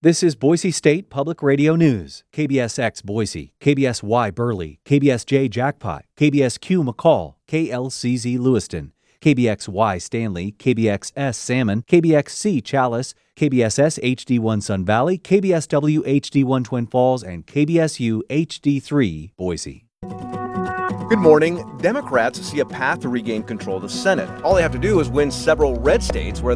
This is Boise State Public Radio News. KBSX Boise, KBSY Burley, KBSJ Jackpot, KBSQ McCall, KLCZ Lewiston, KBXY Stanley, KBXS Salmon, KBXC Chalice, KBSS HD1 Sun Valley, KBSW HD1 Twin Falls, and KBSU HD3 Boise. Good morning. Democrats see a path to regain control of the Senate. All they have to do is win several red states where